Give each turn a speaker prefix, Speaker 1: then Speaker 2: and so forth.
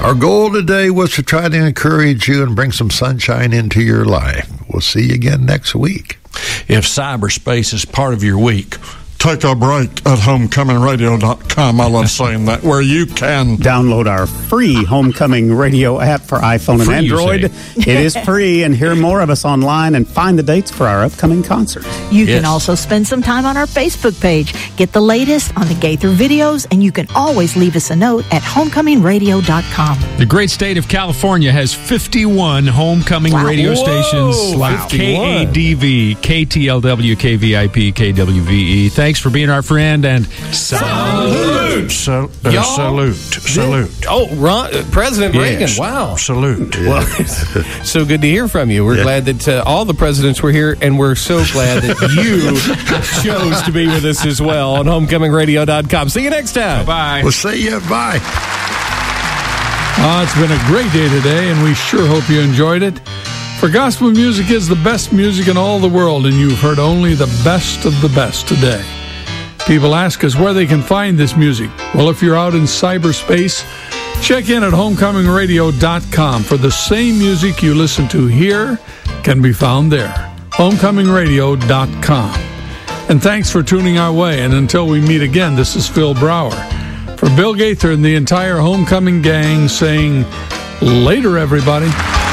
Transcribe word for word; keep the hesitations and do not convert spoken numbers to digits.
Speaker 1: Our goal today was to try to encourage you and bring some sunshine into your life. We'll see you again next week.
Speaker 2: If cyberspace is part of your week,
Speaker 3: take a break at homecoming radio dot com. I love saying that, where you can
Speaker 4: download our free Homecoming Radio app for iPhone and
Speaker 2: free,
Speaker 4: Android. It is free, and hear more of us online and find the dates for our upcoming concerts.
Speaker 5: You
Speaker 2: Yes.
Speaker 5: can also spend some time on our Facebook page. Get the latest on the Gaither videos, and you can always leave us a note at homecoming radio dot com.
Speaker 6: The great state of California has fifty-one homecoming
Speaker 5: Wow.
Speaker 6: radio
Speaker 7: Whoa,
Speaker 6: stations like K A
Speaker 7: fifty-one.
Speaker 6: D V, K T L W, K V I P, K W V E. Thanks for being our friend, and
Speaker 2: salute, Sal- uh,
Speaker 7: Y'all
Speaker 2: salute, salute.
Speaker 7: Oh, Ron, uh, President Reagan,
Speaker 2: Yes.
Speaker 7: wow.
Speaker 2: Salute.
Speaker 7: Well, so good to hear from you. We're
Speaker 1: Yeah.
Speaker 7: glad that uh, all the presidents were here, and we're so glad that you chose to be with us as well on homecoming radio dot com. See you next time.
Speaker 6: bye.
Speaker 1: We'll see you. Bye.
Speaker 8: Uh, it's been a great day today, and we sure hope you enjoyed it. For gospel music is the best music in all the world, and you've heard only the best of the best today. People ask us where they can find this music. Well, if you're out in cyberspace, check in at homecoming radio dot com, for the same music you listen to here can be found there. homecoming radio dot com. And thanks for tuning our way. And until we meet again, this is Phil Brower. For Bill Gaither and the entire Homecoming gang saying, later, everybody.